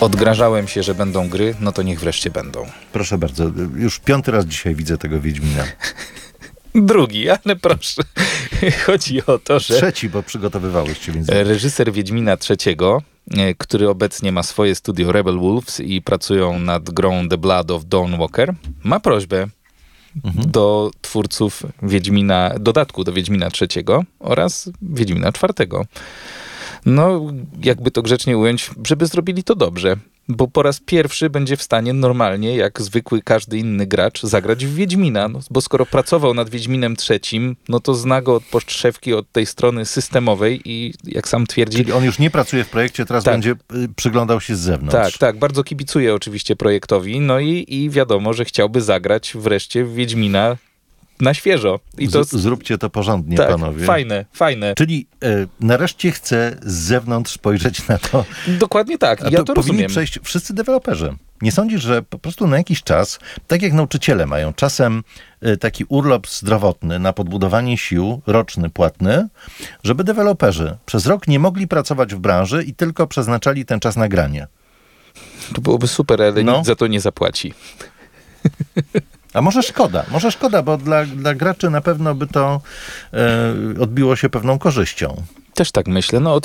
Odgrażałem się, że będą gry, no to niech wreszcie będą. Proszę bardzo, już 5. raz dzisiaj widzę tego Wiedźmina. Drugi, ale proszę. Chodzi o to, że 3, bo przygotowywałyście, więc... reżyser Wiedźmina III, który obecnie ma swoje studio Rebel Wolves i pracują nad grą The Blood of Dawnwalker, ma prośbę do twórców Wiedźmina, dodatku do Wiedźmina III oraz Wiedźmina IV. No, jakby to grzecznie ująć, żeby zrobili to dobrze. Bo po raz pierwszy będzie w stanie normalnie, jak zwykły każdy inny gracz, zagrać w Wiedźmina. No, bo skoro pracował nad Wiedźminem III, no to zna go od podszewki, od tej strony systemowej i jak sam twierdzi... Czyli on już nie pracuje w projekcie, teraz Tak. będzie przyglądał się z zewnątrz. Tak, bardzo kibicuje oczywiście projektowi, no i wiadomo, że chciałby zagrać wreszcie w Wiedźmina na świeżo. I to Zróbcie to porządnie, tak, panowie. fajne. Czyli nareszcie chcę z zewnątrz spojrzeć na to. Dokładnie tak, A ja to powinni rozumiem. przejść wszyscy deweloperzy. Nie sądzisz, że po prostu na jakiś czas, tak jak nauczyciele mają czasem taki urlop zdrowotny na podbudowanie sił, roczny, płatny, żeby deweloperzy przez rok nie mogli pracować w branży i tylko przeznaczali ten czas na granie. To byłoby super, ale No. nikt za to nie zapłaci. A może szkoda, bo dla graczy na pewno by to odbiło się pewną korzyścią. Też tak myślę. No,